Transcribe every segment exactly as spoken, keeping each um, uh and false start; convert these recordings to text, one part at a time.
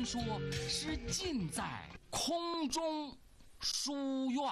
说是尽在空中书院。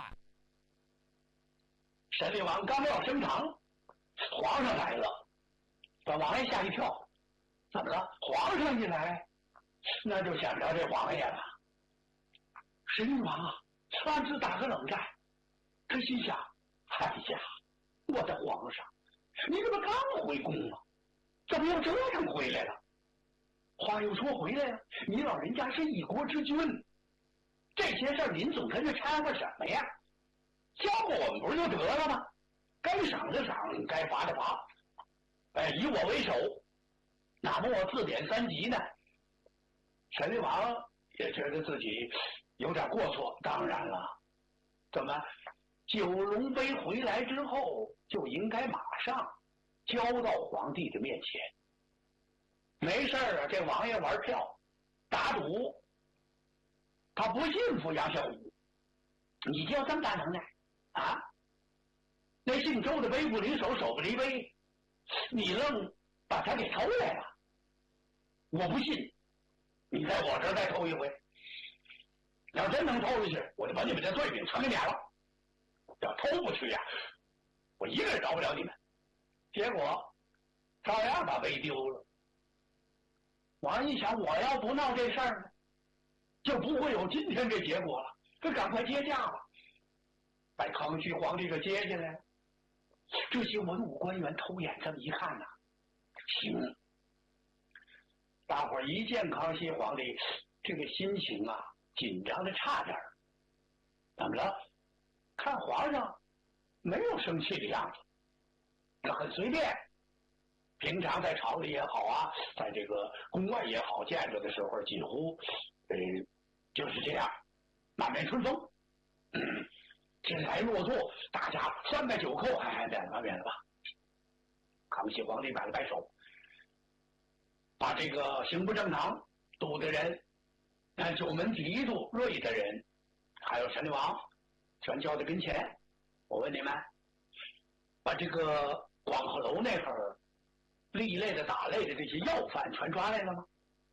沈厉王刚要升堂，皇上来了，把王爷吓一跳。怎么了？皇上一来，那就想着这王爷了。沈厉王啊，暗自打个冷战，他心想：哎呀，我的皇上，你怎么刚回宫啊？怎么又折腾回来了？话又说回来了，你老人家是一国之君，这些事儿您总跟着掺和什么呀？教过我们不是就得了吗？该赏的赏，该罚的罚。哎，以我为首，哪怕我自贬三级呢？沈厉王也觉得自己有点过错。当然了，怎么九龙杯回来之后就应该马上交到皇帝的面前？没事啊，这王爷玩票打赌，他不信服杨小五，你就这么大能耐啊？那姓周的杯不离手，手不离杯，你愣把他给偷来了？我不信，你在我这儿再偷一回，要真能偷回去，我就把你们的罪名全给免了。要偷不去呀、啊，我一个人饶不了你们。结果照样把杯丢了。王一想，我要不闹这事儿呢，就不会有今天这结果了。这赶快接驾吧，把康熙皇帝给接进来了。这些文武官员偷眼这么一看呐、啊，行。大伙儿一见康熙皇帝，这个心情啊，紧张的差点儿。怎么了？看皇上没有生气的样子，那很随便。平常在朝里也好啊，在这个宫外也好，见着的时候几乎，呃，就是这样，满面春风。嗯，进来落座，大家三拜九叩，哎，免了吧，免了吧。康熙皇帝摆了摆手，把这个刑部正堂堵的人，那九门提督瑞的人，还有沈厉王，全叫到跟前。我问你们，把这个广和楼那会儿立类的打擂的这些要犯全抓来了吗？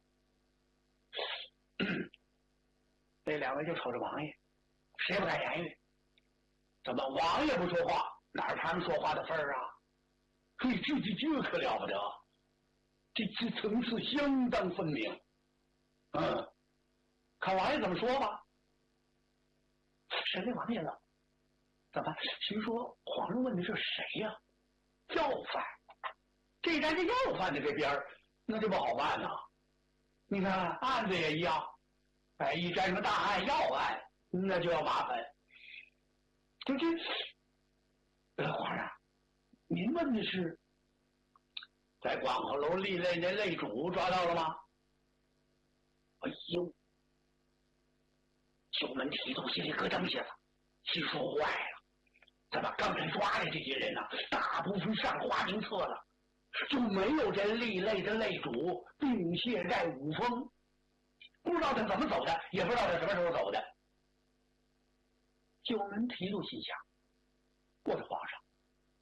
那两位就瞅着王爷，谁不敢言语？怎么王爷不说话，哪是他们说话的份儿啊？嘿，这这这可了不得，这这层次相当分明。嗯，看王爷怎么说吧。沈厉王爷了，怎么？心说皇上问的是谁呀、啊？要犯。这站这要犯的这边那就不好办呐、啊。你看案子也一样，哎，一沾什么大案要案，那就要麻烦。就这，呃，皇上，您问的是在广和楼立类那类主抓到了吗？哎呦，九门提督心里咯噔一下子，心说坏了，怎么刚才抓的这些人呢、啊，大部分上花名册了。就没有这立类的类主并卸在五峰，不知道他怎么走的，也不知道他什么时候走的。九门提督心想：我的皇上，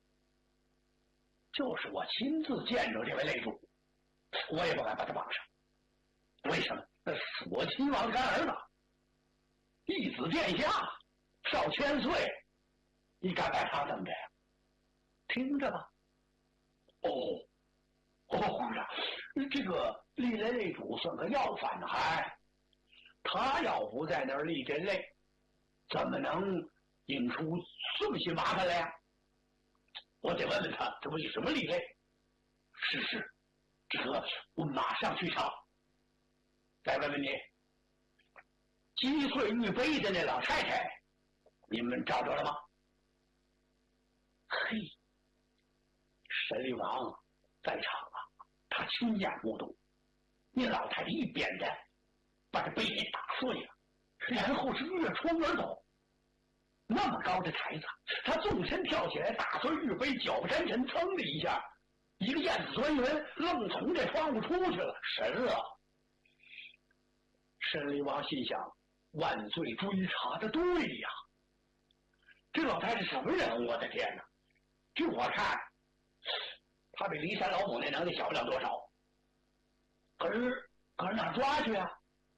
就是我亲自见着这位类主，我也不敢把他绑上。为什么？那是我亲王干儿子，一子殿下，少千岁，你敢把他怎么着呀？听着吧。哦，哦，皇上，这个立类类主算个要犯呢，嗨，他要不在那儿立这类，怎么能引出这么些麻烦来呀？我得问问他，这为什么立类？是是，这个我马上去查。再问问你，击碎玉杯的那老太太，你们找着了吗？嘿。沈厉王在场啊，他亲眼目睹，那老太太一扁担把这杯给打碎了，然后是越窗而走。那么高的台子，他纵身跳起来，打碎玉杯，脚不沾尘，噌的一下，一个燕子钻云，愣从这窗户出去了，神了！沈厉王心想：万岁追查的对呀，这老太太什么人？我的天哪！据我看。他比骊山老母那能力小不了多少，可是可是哪抓去啊？